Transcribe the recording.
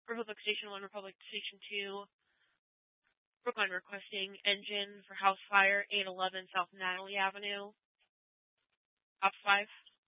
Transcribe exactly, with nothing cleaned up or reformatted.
Republic Station one, Republic Station two, Brookline requesting engine for house fire, eight eleven South Natalie Avenue. Ops five.